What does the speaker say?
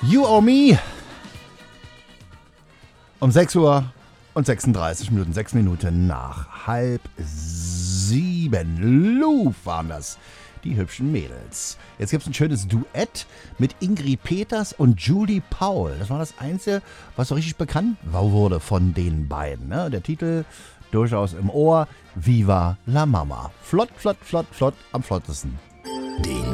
You or Me. Um 6 Uhr und 36 Minuten, 6 Minuten nach 6:30. Luf waren das, die hübschen Mädels. Jetzt gibt es ein schönes Duett mit Ingrid Peters und Julie Powell. Das war das Einzige, was so richtig bekannt wurde von den beiden. Ne? Der Titel durchaus im Ohr. Viva la Mama. Flott, flott, flott, flott, am flottesten. Den